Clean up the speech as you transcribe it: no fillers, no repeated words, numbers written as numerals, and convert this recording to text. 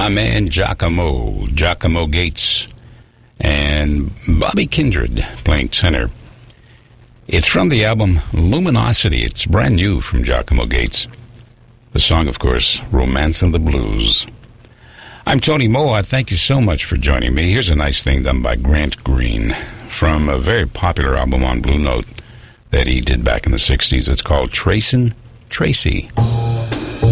my man Giacomo Gates, and Bobby Kindred playing tenor. It's from the album Luminosity. It's brand new from Giacomo Gates. The song, of course, Romance and the Blues. I'm Tony Moa. Thank you so much for joining me. Here's a nice thing done by Grant Green from a very popular album on Blue Note that he did back in the 60s. It's called Tracin' Tracy.